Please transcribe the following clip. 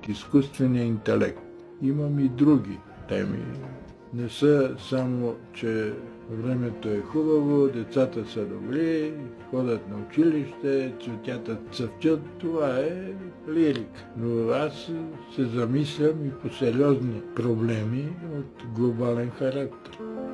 от изкуствения интелект. Имам и други теми. Не са само, че времето е хубаво, децата са добри, ходят на училище, цветята цъфтят. Това е лирика. Но аз се замислям и по сериозни проблеми от глобален характер.